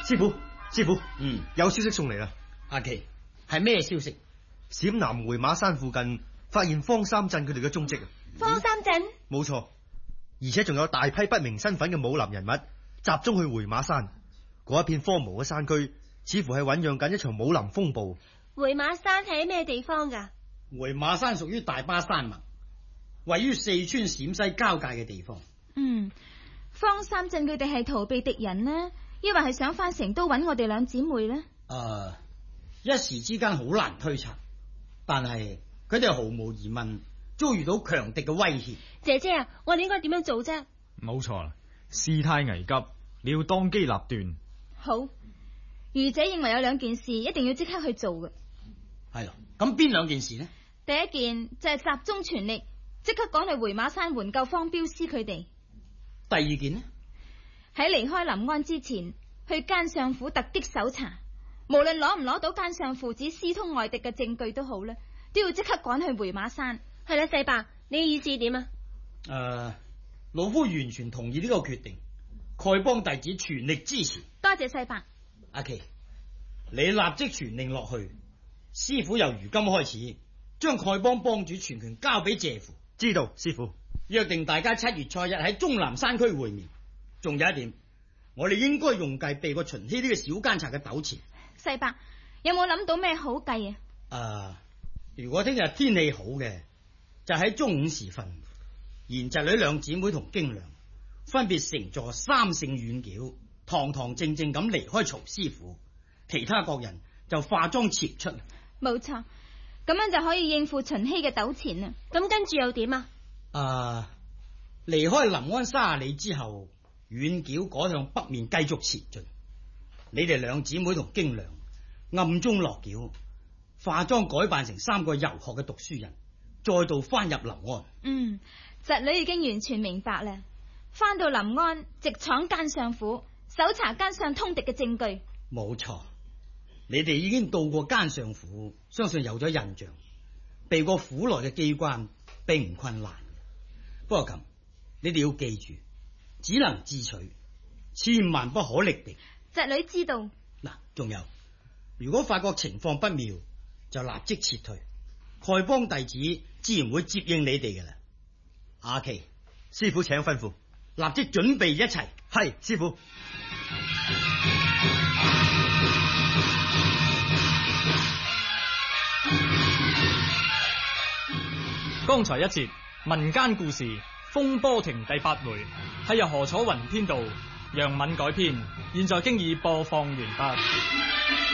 師傅，有消息送嚟啦。 阿奇，係咩消息？ 陝南回馬山附近發現方三鎮佢哋嘅蹤跡啊！ 方三鎮？ 冇錯，而且仲有大批不明身份嘅武林人物集中去回馬山。嗰一片荒蕪嘅山區，似乎係醞釀緊一場武林風暴。 回馬山喺咩地方噶？ 回馬山屬於大巴山脈，位於四川陝西交界嘅地方。 方三鎮佢哋係逃避敵人呢，抑或係想翻成都揾我哋兩姊妹呢？ 一時之間好難推測，但係佢哋毫無疑問遭遇到強敵嘅威脅。 姐姐啊，我哋應該點樣做啫？ 冇錯啦，事態危急，你要當機立斷。 好，余姐認為有兩件事一定要即刻去做嘅。 係咯，咁邊兩件事呢？ 第一件就係集中全力，即刻趕去回馬山援救方鏢師佢哋。 第二件呢？ 喺離開臨安之前，去奸相府突擊搜查，無論攞唔攞到奸相父子私通外敵嘅證據都好啦，都要即刻趕去回馬山。 係啦，世伯，你意思點啊？ 老夫完全同意呢個決定，丐幫弟子全力支持。 多謝世伯。 阿奇，你立即傳令落去，師傅由如今開始將丐幫幫主全權交俾謝父。 知道，師傅。 約定大家7月初一喺終南山區會面。仲有一點，我哋應該用計避過秦希呢個小奸賊嘅糾纏。 世伯，有冇諗到咩好計啊？ 如果聽日天氣好嘅，就喺中午時分，賢侄女兩姊妹同京良分別乘坐3乘遠轎，堂堂正正咁離開曹師傅，其他各人就化妝潛出。 冇錯，咁樣就可以應付秦希嘅糾纏啦。 咁跟住又點啊？ 離開臨安30里之後，遠轎改向北面繼續前進。你哋兩姊妹同京良暗中落轎，化妝改扮成3個遊學嘅讀書人，再度翻入臨安。 侄女已經完全明白啦。翻到臨安，直闖奸相府，搜查奸相通敵嘅證據。 冇錯，你哋已經到過奸相府，相信有咗印象，避過府內嘅機關並唔困難。不過咁，你哋要記住，只能智取，千萬不可力敵。 侄女知道。 仲有，如果發覺情況不妙，就立即撤退。丐幫弟子自然會接應你哋噶啦。阿奇， 師傅請吩咐， 立即準備一齊。 係，師傅。 剛才一節民間故事《風波亭》第8回係由何楚雲編導，楊敏改編，現在經已播放完畢。